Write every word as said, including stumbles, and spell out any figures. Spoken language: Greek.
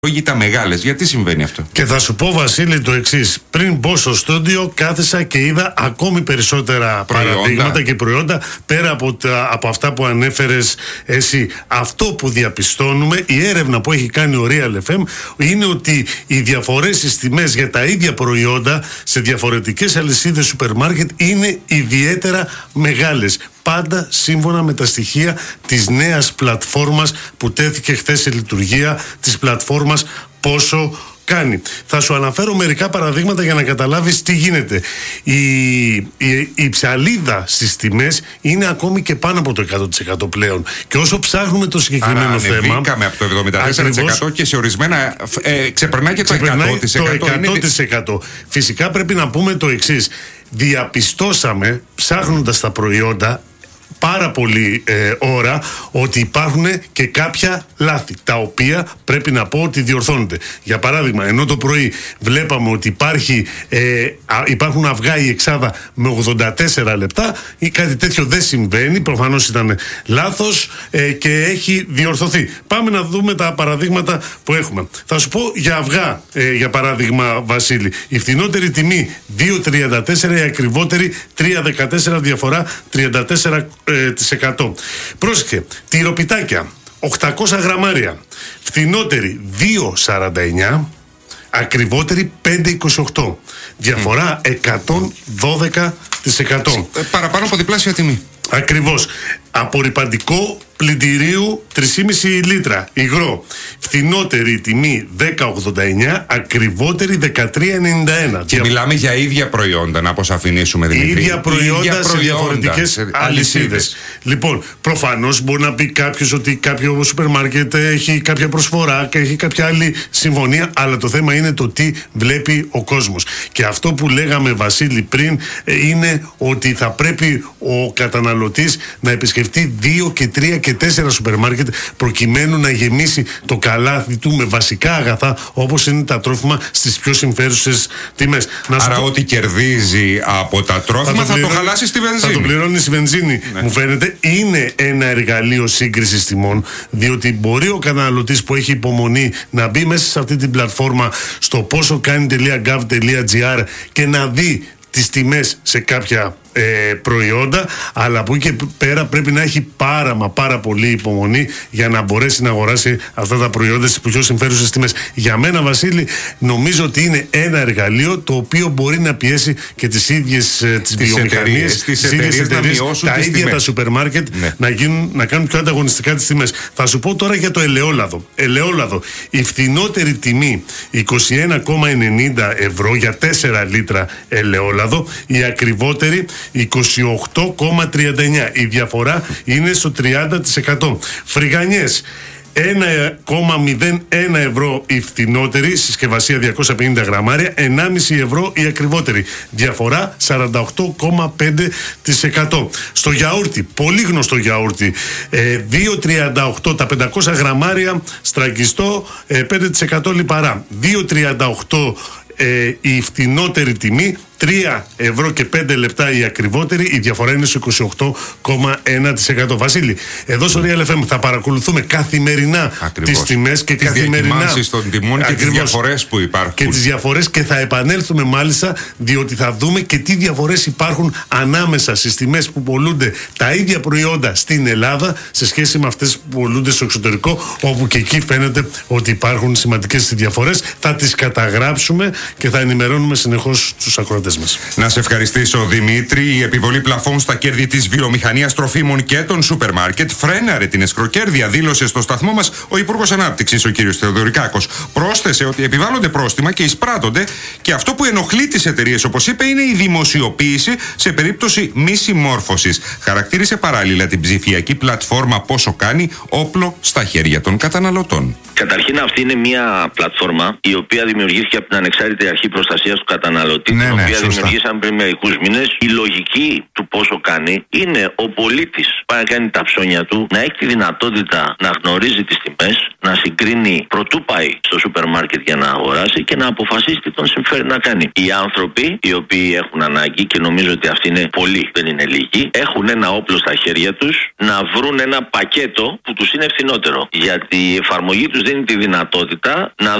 τα μεγάλες. Γιατί συμβαίνει αυτό? Και θα σου πω, Βασίλη, το εξής. Πριν μπω στο στούντιο, κάθισα και είδα ακόμη περισσότερα προϊόντα. παραδείγματα και προϊόντα πέρα από, τα, από αυτά που ανέφερες εσύ. Αυτό που διαπιστώνουμε, η έρευνα που έχει κάνει ο Real εφ εμ, είναι ότι οι διαφορές στις τιμές για τα ίδια προϊόντα σε διαφορετικές αλυσίδες σούπερ μάρκετ είναι ιδιαίτερα μεγάλες. Πάντα σύμφωνα με τα στοιχεία της νέας πλατφόρμας που τέθηκε χθες σε λειτουργία, της πλατφόρμας Πόσο Κάνει. Θα σου αναφέρω μερικά παραδείγματα για να καταλάβεις τι γίνεται. Η, η, η ψαλίδα στις τιμές είναι ακόμη και πάνω από το εκατό τοις εκατό πλέον. Και όσο ψάχνουμε το συγκεκριμένο Άρα, θέμα. Ανεβήκαμε από το εβδομήντα τέσσερα τοις εκατό ακριβώς, και σε ορισμένα ε, ξεπερνάει και το εκατό τοις εκατό. Το εκατό τοις εκατό. Είναι... Φυσικά πρέπει να πούμε το εξής. Διαπιστώσαμε, ψάχνοντας τα προϊόντα, πάρα πολύ ε, ώρα, ότι υπάρχουν και κάποια λάθη, τα οποία πρέπει να πω ότι διορθώνονται. Για παράδειγμα, ενώ το πρωί βλέπαμε ότι υπάρχει, ε, α, υπάρχουν αυγά η εξάδα με ογδόντα τέσσερα λεπτά, ή κάτι τέτοιο δεν συμβαίνει, προφανώς ήταν λάθος ε, και έχει διορθωθεί. Πάμε να δούμε τα παραδείγματα που έχουμε. Θα σου πω για αυγά, ε, για παράδειγμα, Βασίλη. Η φθηνότερη τιμή δύο τριάντα τέσσερα, η ακριβότερη τρία δεκατέσσερα, διαφορά τριάντα τέσσερα τοις εκατό. Πρόσεχε, τυροπιτάκια οκτακόσια γραμμάρια, φθηνότερη δύο σαράντα εννιά, ακριβότερη πέντε είκοσι οκτώ, διαφορά εκατόν δώδεκα τοις εκατό. Παραπάνω από διπλάσια τιμή. Ακριβώς. Απορρυπαντικό πλυντηρίου τρία κόμμα πέντε λίτρα υγρό, φθηνότερη τιμή δέκα ογδόντα εννιά, ακριβότερη δεκατρία ενενήντα ένα. Και Δια... μιλάμε για ίδια προϊόντα, να αποσαφηνίσουμε, Δημήτρη. Ίδια προϊόντα, ίδια σε προϊόντα, διαφορετικές σε αλυσίδες. Λοιπόν, προφανώς μπορεί να πει κάποιος ότι κάποιο σούπερ μάρκετ έχει κάποια προσφορά και έχει κάποια άλλη συμφωνία, αλλά το θέμα είναι το τι βλέπει ο κόσμος. Και αυτό που λέγαμε, Βασίλη, πριν είναι ότι θα πρέπει ο καταναλωτής να επισκεφτεί δύο και τρία και τέσσερα σούπερ μάρκετ προκειμένου να γεμίσει το καλάθι του με βασικά αγαθά, όπως είναι τα τρόφιμα, στις πιο συμφέρουσες τιμές. Άρα πω... ό,τι κερδίζει από τα τρόφιμα θα το, πληρώ... θα το χαλάσει στη βενζίνη. Θα το πληρώνει στη βενζίνη. Ναι. Μου φαίνεται είναι ένα εργαλείο σύγκρισης τιμών, διότι μπορεί ο καταναλωτής που έχει υπομονή να μπει μέσα σε αυτή την πλατφόρμα στο πόσο κάνει.gov.gr και να δει τις τιμές σε κάποια ε, προϊόντα, αλλά από εκεί και πέρα πρέπει να έχει πάρα μα πάρα πολύ υπομονή για να μπορέσει να αγοράσει αυτά τα προϊόντα στις πιο συμφέρουσες τιμές. Για μένα, Βασίλη, νομίζω ότι είναι ένα εργαλείο το οποίο μπορεί να πιέσει και τις ίδιες ε, τις βιομηχανίες, τις ίδιες εταιρείες, τα ίδια τιμές. Τα σούπερ μάρκετ, ναι. να, γίνουν, να κάνουν πιο ανταγωνιστικά τις τιμές. Θα σου πω τώρα για το ελαιόλαδο. Ελαιόλαδο, η φθηνότερη τιμή είκοσι ένα κόμμα ενενήντα ευρώ για τέσσερα λίτρα ελαιόλαδο, η ακριβότερη είκοσι οκτώ κόμμα τριάντα εννιά. Η διαφορά είναι στο τριάντα τοις εκατό. Φρυγανιές ένα κόμμα μηδέν ένα ευρώ η φθηνότερη, συσκευασία διακόσια πενήντα γραμμάρια, ενάμιση ευρώ η ακριβότερη, διαφορά σαράντα οκτώ κόμμα πέντε τοις εκατό. Στο γιαούρτι, πολύ γνωστό γιαούρτι, ε, δύο τριάντα οκτώ τα πεντακόσια γραμμάρια, στραγγιστό, ε, πέντε τοις εκατό λιπαρά, δύο τριάντα οκτώ ε, η φθηνότερη τιμή, τρία ευρώ και πέντε λεπτά η ακριβότερη, η διαφορά είναι στο είκοσι οκτώ κόμμα ένα τοις εκατό. Βασίλη, εδώ στο Real εφ εμ θα παρακολουθούμε καθημερινά τις τιμές και τις καθημερινά τις των τιμών και ακριβώς, τις διαφορές που υπάρχουν. Και τις διαφορές, και θα επανέλθουμε μάλιστα, διότι θα δούμε και τι διαφορές υπάρχουν ανάμεσα στις τιμές που πωλούνται τα ίδια προϊόντα στην Ελλάδα σε σχέση με αυτές που πωλούνται στο εξωτερικό, όπου και εκεί φαίνεται ότι υπάρχουν σημαντικές διαφορές. Θα τις καταγράψουμε και θα ενημερώνουμε συνεχώς τους ακροατές. Να σε ευχαριστήσω, Δημήτρη. Η επιβολή πλαφών στα κέρδη της βιομηχανίας τροφίμων και των σούπερ μάρκετ φρέναρε την εσχροκέρδεια, δήλωσε στο σταθμό μας ο Υπουργός Ανάπτυξης, ο κ. Θεοδωρικάκος. Πρόσθεσε ότι επιβάλλονται πρόστιμα και εισπράττονται, και αυτό που ενοχλεί τις εταιρείες, όπως είπε, είναι η δημοσιοποίηση σε περίπτωση μη συμμόρφωσης. Χαρακτήρισε παράλληλα την ψηφιακή πλατφόρμα Πόσο Κάνει όπλο στα χέρια των καταναλωτών. Καταρχήν, αυτή είναι μια πλατφόρμα η οποία δημιουργήθηκε από την Ανεξάρτητη Αρχή Προστασίας του Καταναλωτή, ναι, την ναι, οποία σωστά. δημιουργήσαμε πριν μερικούς μήνες. Η λογική του Πόσο Κάνει είναι ο πολίτης πάει να κάνει τα ψώνια του, να έχει τη δυνατότητα να γνωρίζει τις τιμές, να συγκρίνει προτού πάει στο σούπερ μάρκετ για να αγοράσει και να αποφασίσει τι τον συμφέρει να κάνει. Οι άνθρωποι οι οποίοι έχουν ανάγκη, και νομίζω ότι αυτοί είναι πολλοί, δεν είναι λίγοι, έχουν ένα όπλο στα χέρια τους να βρουν ένα πακέτο που τους είναι φθηνότερο. Γιατί η εφαρμογή του τους δίνει τη δυνατότητα να